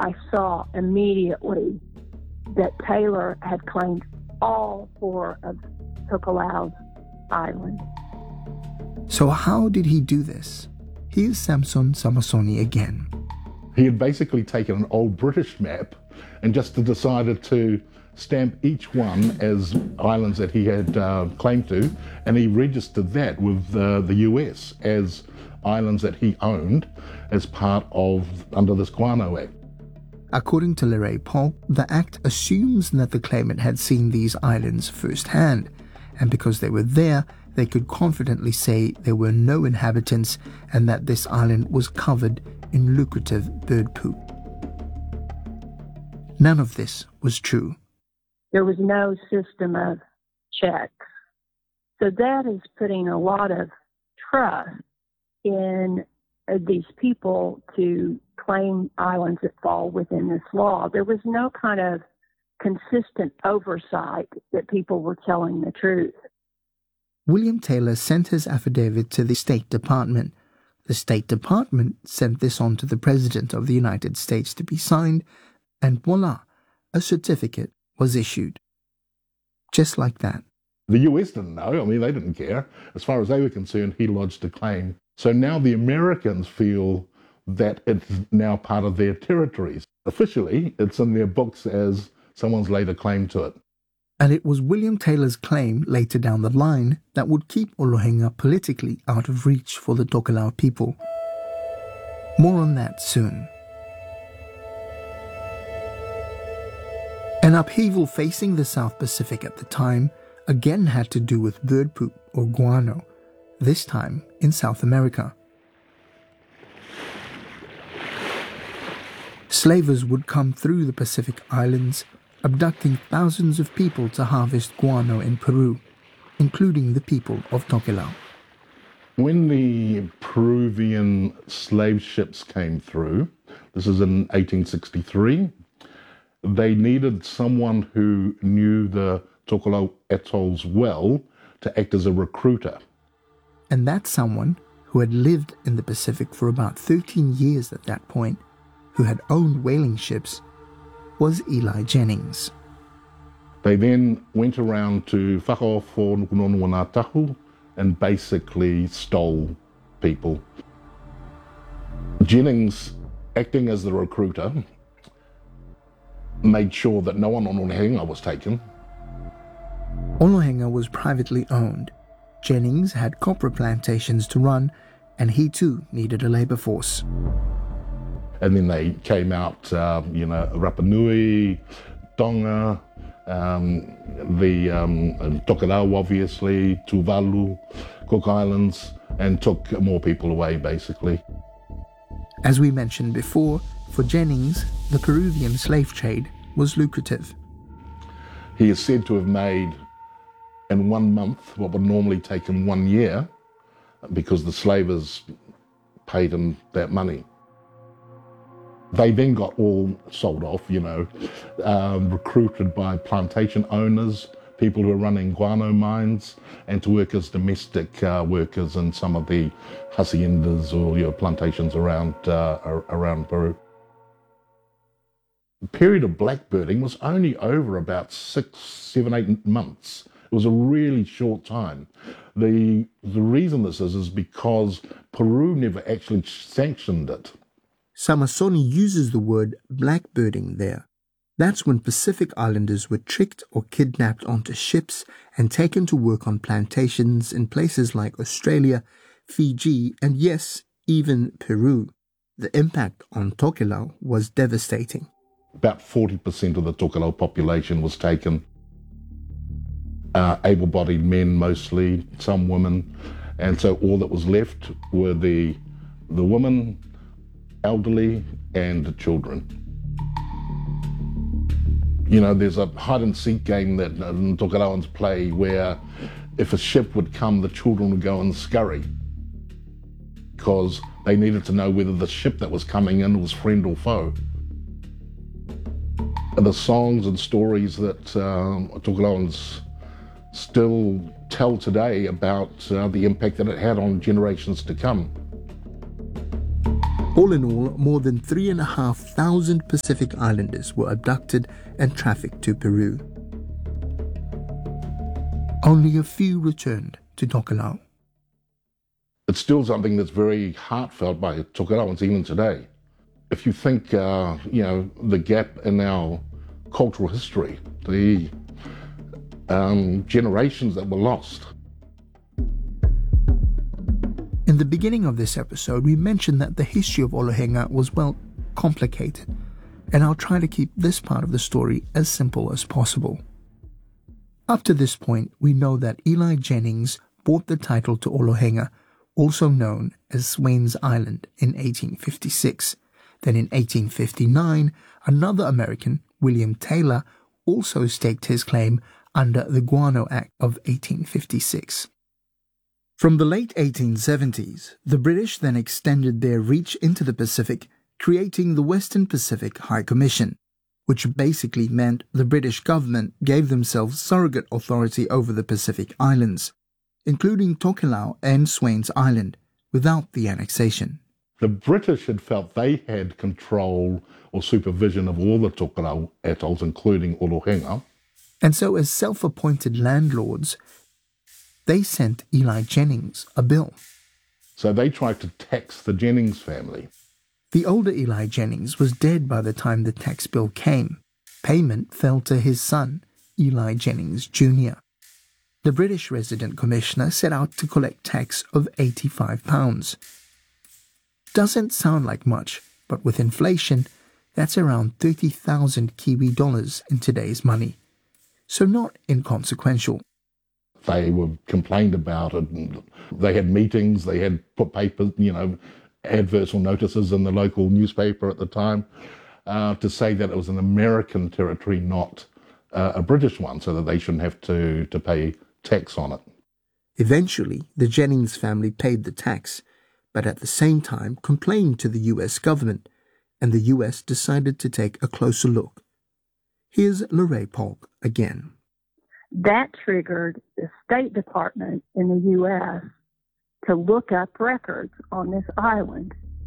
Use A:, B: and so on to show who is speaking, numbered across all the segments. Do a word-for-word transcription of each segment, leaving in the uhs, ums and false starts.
A: I saw immediately that Taylor had claimed all four of Tokelau's islands.
B: So how did he do this? Here's Samson Samasoni again.
C: He had basically taken an old British map and just decided to stamp each one as islands that he had uh, claimed to, and he registered that with uh, the U S as islands that he owned as part of, under this Guano Act.
B: According to Larry Polk, the act assumes that the claimant had seen these islands firsthand, and because they were there, they could confidently say there were no inhabitants and that this island was covered in lucrative bird poop. None of this was true.
A: There was no system of checks. So that is putting a lot of trust in uh, these people to claim islands that fall within this law. There was no kind of consistent oversight that people were telling the truth.
B: William Taylor sent his affidavit to the State Department. The State Department sent this on to the President of the United States to be signed, and voila, a certificate was issued. Just like that.
C: The U S didn't know. I mean, they didn't care. As far as they were concerned, he lodged a claim. So now the Americans feel that it's now part of their territories. Officially, it's in their books as someone's laid a claim to it.
B: And it was William Taylor's claim later down the line that would keep Olohenga politically out of reach for the Tokelau people. More on that soon. An upheaval facing the South Pacific at the time again had to do with bird poop or guano, this time in South America. Slavers would come through the Pacific Islands, abducting thousands of people to harvest guano in Peru, including the people of Tokelau.
C: When the Peruvian slave ships came through, this is in eighteen sixty-three, they needed someone who knew the Tokelau atolls well to act as a recruiter.
B: And that someone, who had lived in the Pacific for about thirteen years at that point, who had owned whaling ships, was Eli Jennings.
C: They then went around to Whakaofo Nukunonuanatahu and basically stole people. Jennings, acting as the recruiter, made sure that no one on Olohenga was taken.
B: Olohenga was privately owned. Jennings had copra plantations to run, and he too needed a labour force.
C: And then they came out, uh, you know, Rapa Nui, Tonga, um, the um, Tokelau, obviously, Tuvalu, Cook Islands, and took more people away, basically.
B: As we mentioned before, for Jennings, the Peruvian slave trade was lucrative.
C: He is said to have made, in one month, what would normally take him one year, because the slavers paid him that money. They then got all sold off, you know, um, recruited by plantation owners, people who are running guano mines, and to work as domestic uh, workers in some of the haciendas or you know, plantations around uh, around Peru. The period of blackbirding was only over about six, seven, eight months. It was a really short time. The the reason this is is because Peru never actually sanctioned it.
B: Samasoni uses the word blackbirding there. That's when Pacific Islanders were tricked or kidnapped onto ships and taken to work on plantations in places like Australia, Fiji, and yes, even Peru. The impact on Tokelau was devastating.
C: About forty percent of the Tokelau population was taken. Uh, able-bodied men mostly, some women, and so all that was left were the the women, elderly, and the children. You know, there's a hide-and-seek game that uh, Tokelauans play where if a ship would come, the children would go and scurry because they needed to know whether the ship that was coming in was friend or foe. The songs and stories that um, Tokelauans still tell today about uh, the impact that it had on generations to come.
B: All in all, more than three and a half thousand Pacific Islanders were abducted and trafficked to Peru. Only a few returned to Tokelau.
C: It's still something that's very heartfelt by Tokelauans even today. If you think, uh, you know, the gap in our cultural history, the um, generations that were lost.
B: In the beginning of this episode, we mentioned that the history of Olohenga was, well, complicated, and I'll try to keep this part of the story as simple as possible. Up to this point, we know that Eli Jennings bought the title to Olohenga, also known as Swains Island, in eighteen fifty-six. Then in eighteen fifty-nine, another American, William Taylor, also staked his claim under the Guano Act of eighteen fifty-six. From the late eighteen seventies, the British then extended their reach into the Pacific, creating the Western Pacific High Commission, which basically meant the British government gave themselves surrogate authority over the Pacific Islands, including Tokelau and Swains Island, without the annexation.
C: The British had felt they had control or supervision of all the Tokelau atolls, including Olohenga.
B: And so as self-appointed landlords, they sent Eli Jennings a bill.
C: So they tried to tax the Jennings family.
B: The older Eli Jennings was dead by the time the tax bill came. Payment fell to his son, Eli Jennings Junior The British resident commissioner set out to collect tax of eighty-five pounds. Doesn't sound like much, but with inflation, that's around thirty thousand Kiwi dollars in today's money. So not inconsequential.
C: They were complained about it. And they had meetings, they had put papers, you know, adverts or notices in the local newspaper at the time uh, to say that it was an American territory, not uh, a British one, so that they shouldn't have to, to pay tax on it.
B: Eventually, the Jennings family paid the tax, but at the same time complained to the U S government, and the U S decided to take a closer look. Here's Lorraine Polk again.
A: That triggered the State Department in the U S to look up records on this island.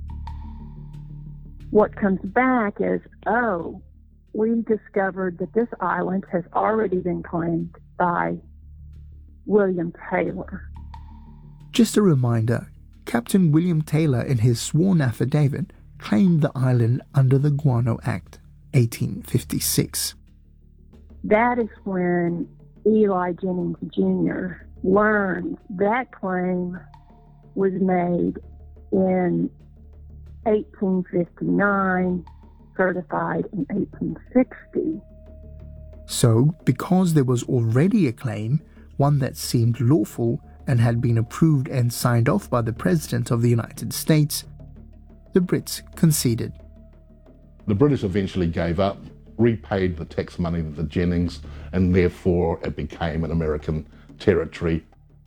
A: What comes back is, oh, we discovered that this island has already been claimed by William Taylor.
B: Just a reminder, Captain William Taylor in his sworn affidavit claimed the island under the Guano Act, eighteen fifty-six.
A: That is when Eli Jennings Junior learned that claim was made in eighteen fifty-nine, certified in eighteen sixty.
B: So, because there was already a claim, one that seemed lawful and had been approved and signed off by the President of the United States, the Brits conceded.
C: The British eventually gave up, repaid the tax money to the Jennings, and therefore it became an American territory.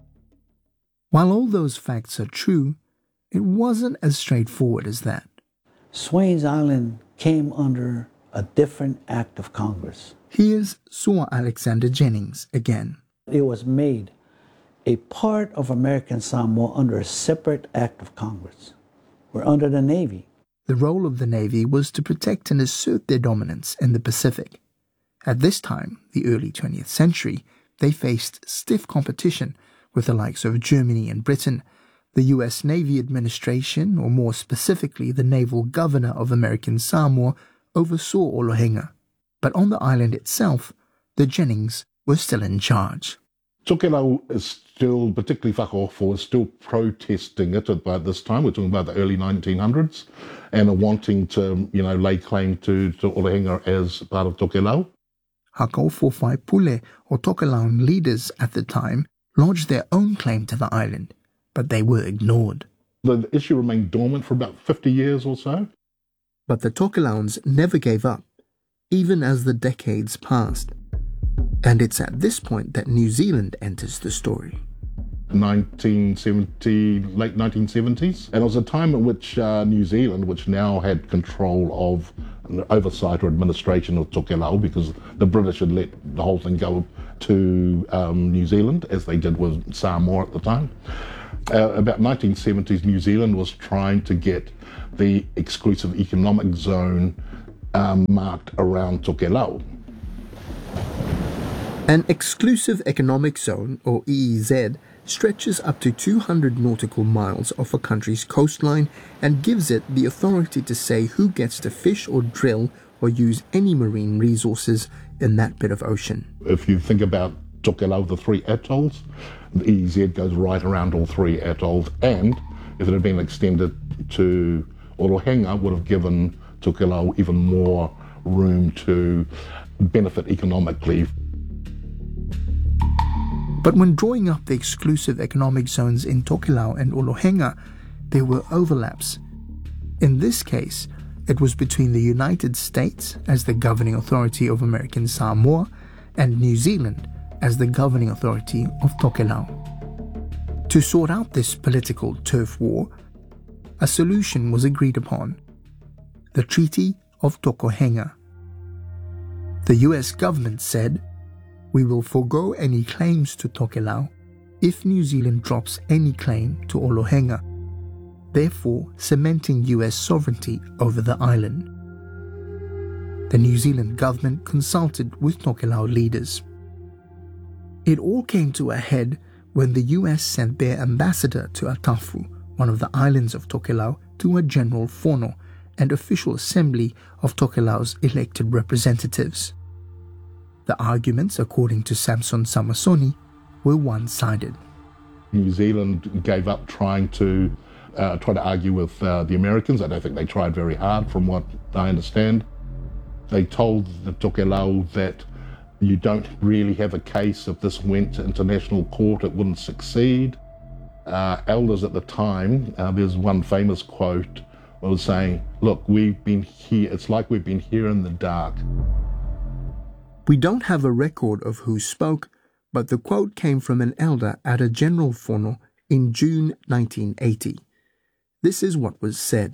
B: While all those facts are true, it wasn't as straightforward as that.
D: Swains Island came under a different act of Congress.
B: Here's Sir Alexander Jennings again.
D: It was made a part of American Samoa under a separate act of Congress. We're under the Navy.
B: The role of the Navy was to protect and assert their dominance in the Pacific. At this time, the early twentieth century, they faced stiff competition with the likes of Germany and Britain. The U S Navy administration, or more specifically the naval governor of American Samoa, oversaw Olohenga. But on the island itself, the Jennings were still in charge.
C: Tokelau is still, particularly Whakaofo, is still protesting it at this time. We're talking about the early nineteen hundreds, and are wanting to, you know, lay claim to, to Olohenga as part of Tokelau.
B: Hakaofo Whaipule, or Tokelauan leaders at the time, lodged their own claim to the island, but they were ignored.
C: The issue remained dormant for about fifty years or so.
B: But the Tokelauans never gave up, even as the decades passed. And it's at this point that New Zealand enters the story.
C: nineteen seventy, late nineteen seventies. And it was a time in which uh, New Zealand, which now had control of oversight or administration of Tokelau, because the British had let the whole thing go to um, New Zealand, as they did with Samoa at the time. Uh, about nineteen seventies, New Zealand was trying to get the exclusive economic zone um, marked around Tokelau.
B: An exclusive economic zone, or E E Z, stretches up to two hundred nautical miles off a country's coastline and gives it the authority to say who gets to fish or drill or use any marine resources in that bit of ocean.
C: If you think about Tokelau, the three atolls, the E E Z goes right around all three atolls, and if it had been extended to Orohenga, would have given Tokelau even more room to benefit economically.
B: But when drawing up the exclusive economic zones in Tokelau and Olohenga, there were overlaps. In this case, it was between the United States as the governing authority of American Samoa and New Zealand as the governing authority of Tokelau. To sort out this political turf war, a solution was agreed upon: the Treaty of Tokohenga. The U S government said, "We will forego any claims to Tokelau if New Zealand drops any claim to Olohenga, therefore cementing U S sovereignty over the island." The New Zealand government consulted with Tokelau leaders. It all came to a head when the U S sent their ambassador to Atafu, one of the islands of Tokelau, to a general fono and official assembly of Tokelau's elected representatives. The arguments, according to Samson Samasoni, were one-sided.
C: New Zealand gave up trying to uh, try to argue with uh, the Americans. I don't think they tried very hard, from what I understand. They told the Tokelau that you don't really have a case. If this went to international court, it wouldn't succeed. Uh, elders at the time, uh, there's one famous quote, was saying, "Look, we've been here, it's like we've been here in the dark."
B: We don't have a record of who spoke, but the quote came from an elder at a general fono in June nineteen eighty. This is what was said.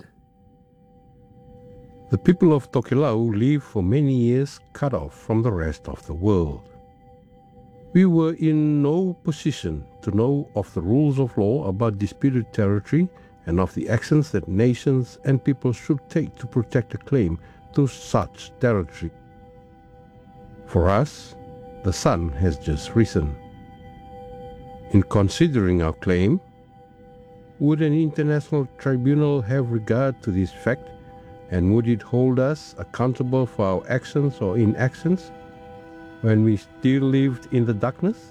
E: The people of Tokelau lived for many years cut off from the rest of the world. We were in no position to know of the rules of law about disputed territory and of the actions that nations and people should take to protect a claim to such territory. For us, the sun has just risen. In considering our claim, would an international tribunal have regard to this fact, and would it hold us accountable for our actions or inactions when we still lived in the darkness?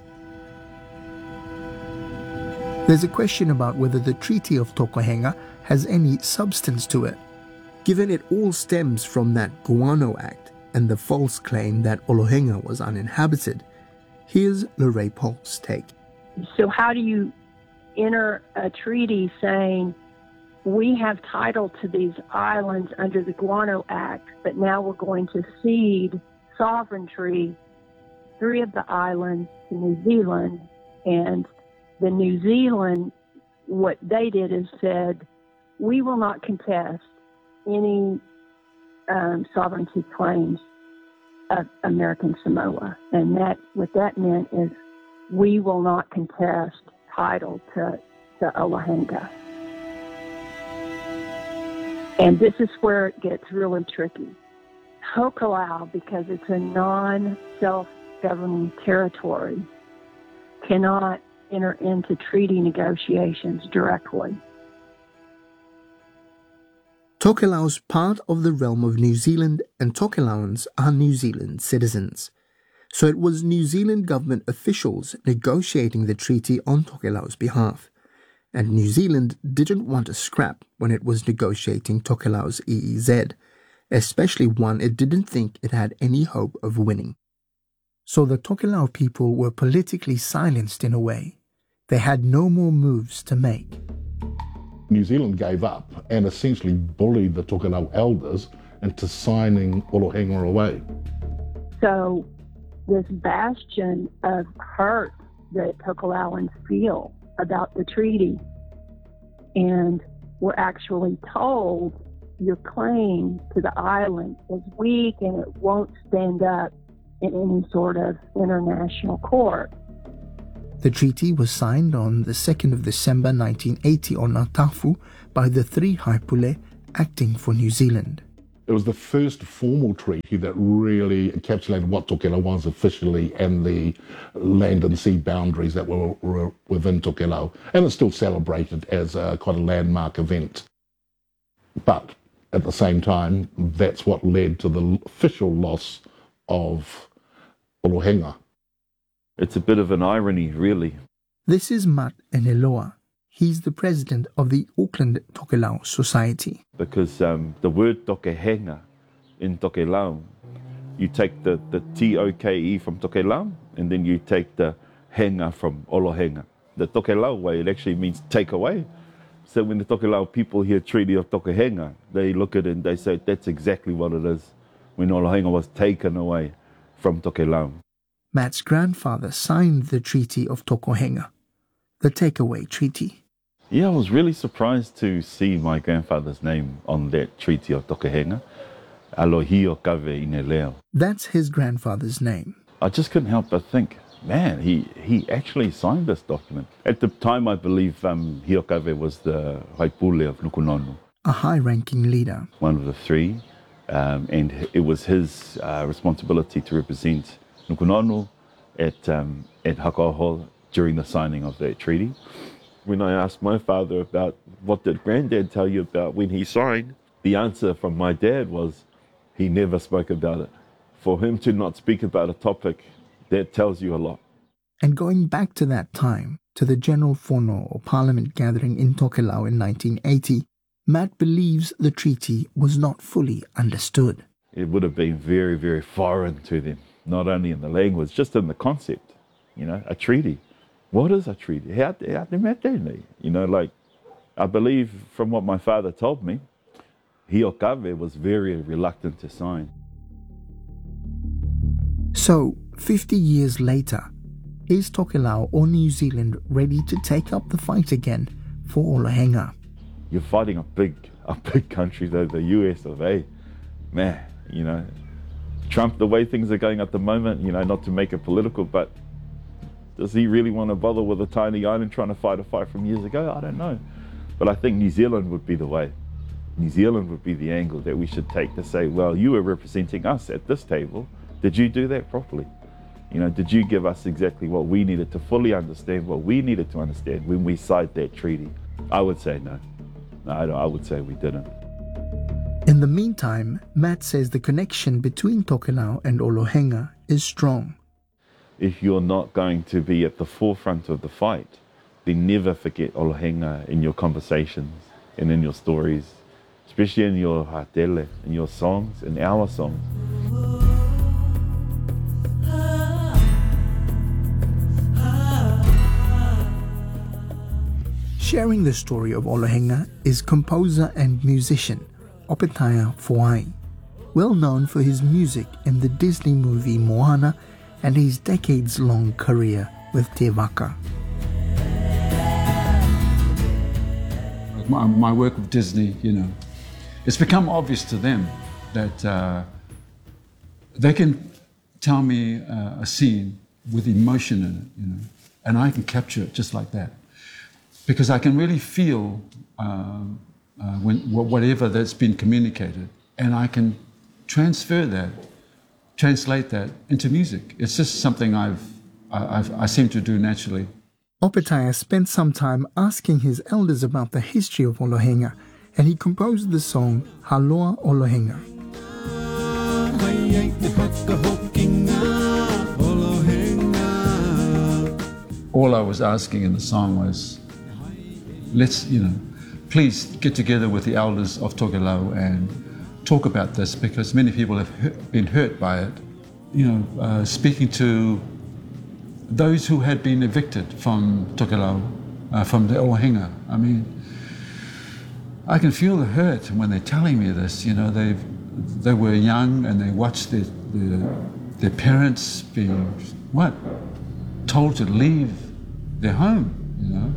B: There's a question about whether the Treaty of Tokohenga has any substance to it, given it all stems from that Guano Act and the false claim that Olohenga was uninhabited. Here's Lorraine Polk's take.
A: So how do you enter a treaty saying we have title to these islands under the Guano Act, but now we're going to cede sovereignty, three of the islands, to New Zealand, and the New Zealand, what they did is said, we will not contest any um, sovereignty claims of American Samoa. And that what that meant is we will not contest title to, to Olohenga. And this is where it gets really tricky. Tokelau, because it's a non-self-governing territory, cannot enter into treaty negotiations directly.
B: Tokelau's part of the realm of New Zealand, and Tokelauans are New Zealand citizens. So it was New Zealand government officials negotiating the treaty on Tokelau's behalf. And New Zealand didn't want a scrap when it was negotiating Tokelau's E E Z, especially one it didn't think it had any hope of winning. So the Tokelau people were politically silenced in a way. They had no more moves to make.
C: New Zealand gave up and essentially bullied the Tokelau elders into signing Olohenga away.
A: So this bastion of hurt that Tokelauans feel about the treaty, and we're actually told your claim to the island is weak and it won't stand up in any sort of international court.
B: The treaty was signed on the second of December nineteen eighty on Ngāi by the three Haipule acting for New Zealand.
C: It was the first formal treaty that really encapsulated what Tokelau was officially and the land and sea boundaries that were, were within Tokelau. And it's still celebrated as a, quite a landmark event. But at the same time, that's what led to the official loss of Olohenga.
F: It's a bit of an irony, really.
B: This is Mat Eneloa. He's the president of the Auckland Tokelau Society.
F: Because um, the word Tokehenga in Tokelau, you take the, the T O K E from Tokelau, and then you take the henga from Olohenga. The Tokelau way, it actually means take away. So when the Tokelau people hear Treaty of Tokehenga, they look at it and they say, that's exactly what it is, when Olohenga was taken away from Tokelau.
B: Matt's grandfather signed the Treaty of Tokehenga, the Takeaway Treaty.
F: Yeah, I was really surprised to see my grandfather's name on that Treaty of Tokehenga, Alohio Kave Ineleo.
B: That's his grandfather's name.
F: I just couldn't help but think, man, he, he actually signed this document. At the time, I believe um, Hiokave was the Haipule of Nukunonu.
B: A high-ranking leader.
F: One of the three, um, and it was his uh, responsibility to represent Nukunonu at, um, at Hakaho during the signing of that treaty. When I asked my father about what did Granddad tell you about when he signed, the answer from my dad was he never spoke about it. For him to not speak about a topic, that tells you a lot.
B: And going back to that time, to the General Fono or Parliament gathering in Tokelau in nineteen eighty, Matt believes the treaty was not fully understood.
F: It would have been very, very foreign to them, not only in the language, just in the concept. You know, a treaty. What is a treaty? How they met they? You know, like, I believe from what my father told me, Hiokave was very reluctant to sign.
B: So, fifty years later, is Tokelau or New Zealand ready to take up the fight again for Olohenga?
F: You're fighting a big, a big country though, the U S of A. Man, you know, Trump, the way things are going at the moment, you know, not to make it political, but does he really want to bother with a tiny island trying to fight a fight from years ago? I don't know. But I think New Zealand would be the way. New Zealand would be the angle that we should take to say, well, you were representing us at this table. Did you do that properly? You know, did you give us exactly what we needed to fully understand, what we needed to understand when we signed that treaty? I would say no. No, I, don't, I would say we didn't.
B: In the meantime, Matt says the connection between Tokelau and Olohenga is strong.
F: If you're not going to be at the forefront of the fight, then never forget Olohenga in your conversations and in your stories, especially in your hatele, in your songs, in our songs.
B: Sharing the story of Olohenga is composer and musician Opetaia Foai, well known for his music in the Disney movie Moana and his decades-long career with Te Waka.
G: My, my work with Disney, you know, it's become obvious to them that uh, they can tell me uh, a scene with emotion in it, you know, and I can capture it just like that. Because I can really feel uh, uh, when, whatever that's been communicated, and I can transfer that, translate that into music. It's just something I've, I've, I seem to do naturally.
B: Opetaia spent some time asking his elders about the history of Olohenga, and he composed the song Haloa Olohenga.
G: All I was asking in the song was, let's, you know, please get together with the elders of Tokelau and talk about this, because many people have hurt, been hurt by it. You know, uh, speaking to those who had been evicted from Tokelau, uh, from the Olohenga. I mean, I can feel the hurt when they're telling me this. You know, they they were young and they watched their, their, their parents being, what, told to leave their home, you know.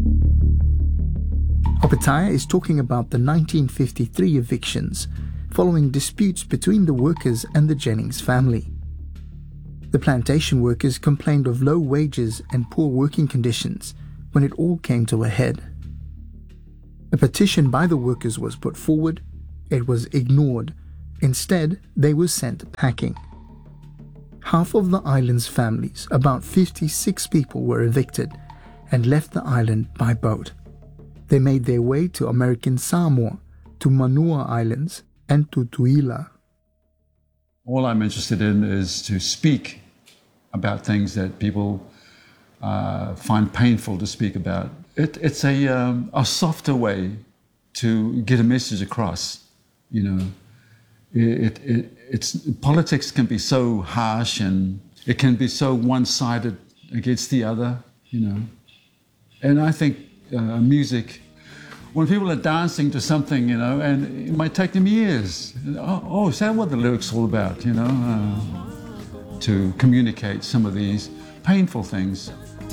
B: Opetaia is talking about the nineteen fifty-three evictions, following disputes between the workers and the Jennings family. The plantation workers complained of low wages and poor working conditions when it all came to a head. A petition by the workers was put forward. It was ignored. Instead, they were sent packing. Half of the island's families, about fifty-six people, were evicted and left the island by boat. They made their way to American Samoa, to Manua Islands, and to Tuila.
G: All I'm interested in is to speak about things that people uh, find painful to speak about. It, it's a, um, a softer way to get a message across, you know. It, it, it's, politics can be so harsh and it can be so one-sided against the other, you know. And I think uh, music, when people are dancing to something, you know, and it might take them years. Oh, oh is that what the lyrics all about, you know? Uh, to communicate some of these painful things.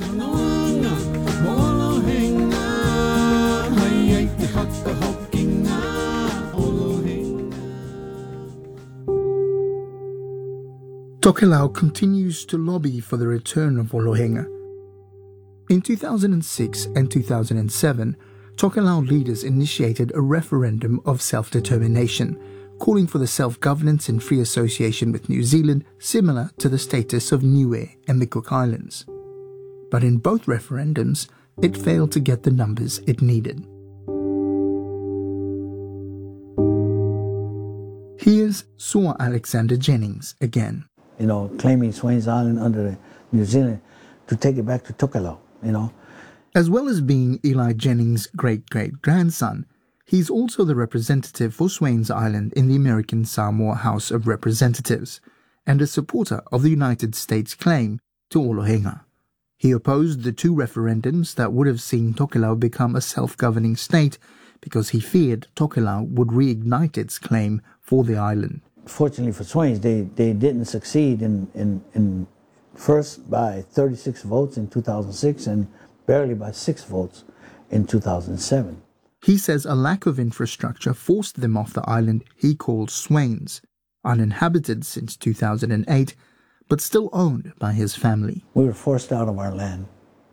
B: Tokelau continues to lobby for the return of Olohenga. In two thousand six and two thousand seven, Tokelau leaders initiated a referendum of self-determination, calling for the self-governance and free association with New Zealand similar to the status of Niue and the Cook Islands. But in both referendums, it failed to get the numbers it needed. Here's Sua Alexander Jennings again.
D: You know, claiming Swains Island under New Zealand to take it back to Tokelau, you know.
B: As well as being Eli Jennings' great-great-grandson, he's also the representative for Swains Island in the American Samoa House of Representatives and a supporter of the United States claim to Olohenga. He opposed the two referendums that would have seen Tokelau become a self-governing state because he feared Tokelau would reignite its claim for the island.
D: Fortunately for Swains, they, they didn't succeed in, in, in first by thirty-six votes in two thousand six and barely by six votes in two thousand seven.
B: He says a lack of infrastructure forced them off the island he called Swains, uninhabited since two thousand eight, but still owned by his family.
D: We were forced out of our land,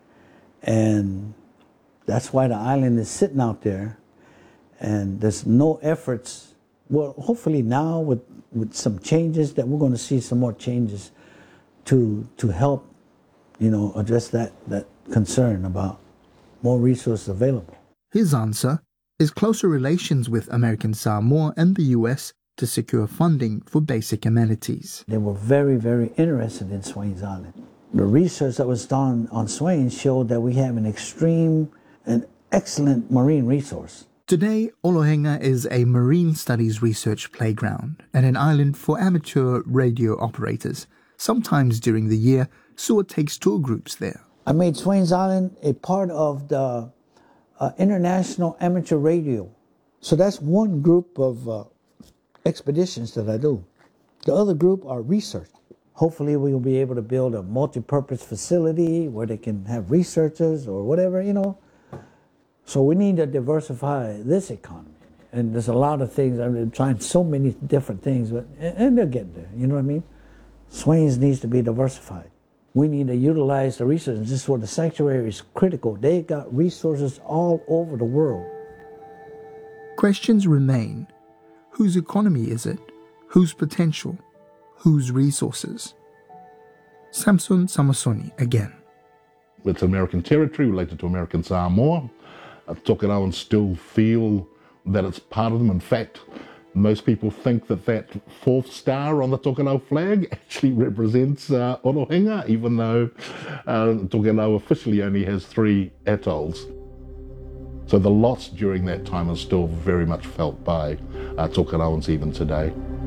D: and that's why the island is sitting out there, and there's no efforts. Well, hopefully now with, with some changes that we're going to see some more changes to to help, you know, address that, that concern about more resources available.
B: His answer is closer relations with American Samoa and the U S to secure funding for basic amenities.
D: They were very, very interested in Swains Island. The research that was done on Swains showed that we have an extreme and excellent marine resource.
B: Today, Olohenga is a marine studies research playground and an island for amateur radio operators. Sometimes during the year, Sua takes tour groups there.
D: I made Swains Island a part of the uh, International Amateur Radio. So that's one group of uh, expeditions that I do. The other group are research. Hopefully we will be able to build a multi-purpose facility where they can have researchers or whatever, you know. So we need to diversify this economy. And there's a lot of things. I've been trying so many different things, but and they'll get there, you know what I mean? Swains needs to be diversified. We need to utilize the resources. This is where the sanctuary is critical. They got resources all over the world.
B: Questions remain. Whose economy is it? Whose potential? Whose resources? Samson Samasoni again.
C: It's American territory related to American Samoa. Uh, Tokelauans still feel that it's part of them. In fact, most people think that that fourth star on the Tokelau flag actually represents uh, Olohenga, even though uh, Tokelau officially only has three atolls. So the loss during that time is still very much felt by uh, Tokelauans even today.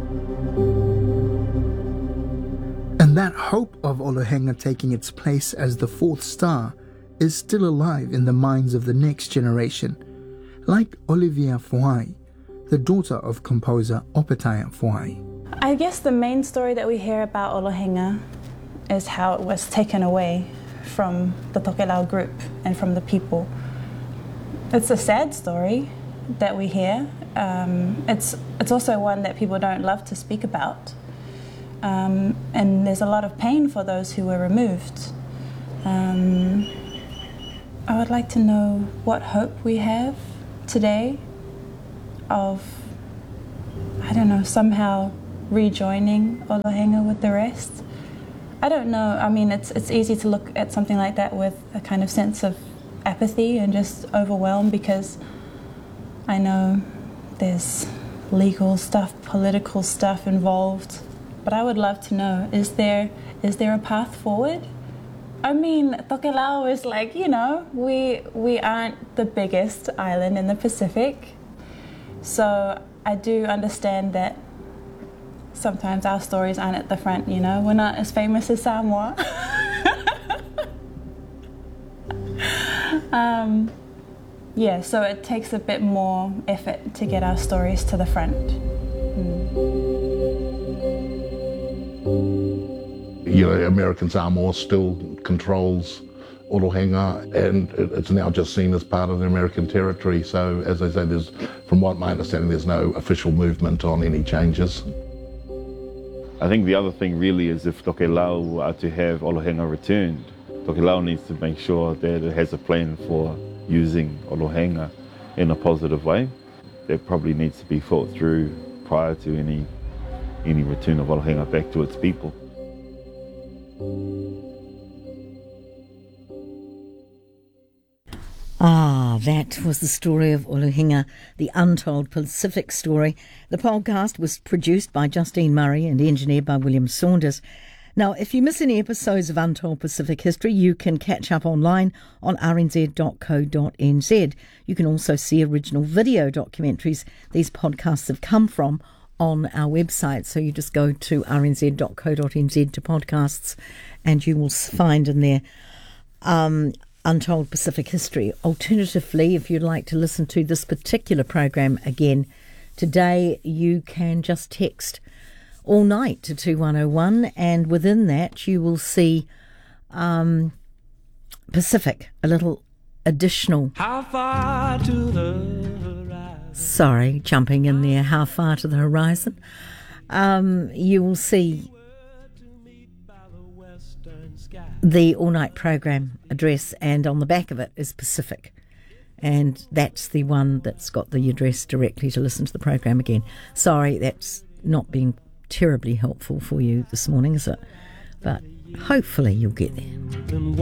B: And that hope of Olohenga taking its place as the fourth star is still alive in the minds of the next generation, like Olivia Fuai, the daughter of composer Opetaia Fuai.
H: I guess the main story that we hear about Olohenga is how it was taken away from the Tokelau group and from the people. It's a sad story that we hear. Um, it's, it's also one that people don't love to speak about. Um, and there's a lot of pain for those who were removed. Um, I would like to know what hope we have today of, I don't know, somehow rejoining Olohenga with the rest. I don't know. I mean, it's it's easy to look at something like that with a kind of sense of apathy and just overwhelmed, because I know there's legal stuff, political stuff involved. But I would love to know, is there is there a path forward? I mean, Tokelau is like, you know, we we aren't the biggest island in the Pacific. So I do understand that sometimes our stories aren't at the front, you know. We're not as famous as Samoa. um, yeah, so it takes a bit more effort to get our stories to the front. Mm.
C: You know, American Samoa still controls Olohenga, and it's now just seen as part of the American territory. So, as I say, there's, from what my understanding, there's no official movement on any changes.
F: I think the other thing really is, if Tokelau are to have Olohenga returned, Tokelau needs to make sure that it has a plan for using Olohenga in a positive way. That probably needs to be thought through prior to any any return of Olohenga back to its people.
I: Ah, that was the story of Olohenga, the untold Pacific story. The podcast was produced by Justine Murray and engineered by William Saunders. Now, if you miss any episodes of Untold Pacific History, you can catch up online on r n z dot co dot n z. You can also see original video documentaries these podcasts have come from on our website. So you just go to r n z dot co dot n z to podcasts, and you will find in there um, Untold Pacific History. Alternatively, if you'd like to listen to this particular program again today, you can just text all night to two one oh one, and within that you will see um, Pacific, a little additional. How far to the horizon? Sorry, jumping in there. How far to the horizon? Um, you will see the all-night program address, and on the back of it is Pacific, and that's the one that's got the address directly to listen to the program again. Sorry, that's not being terribly helpful for you this morning, is it? But hopefully you'll get there.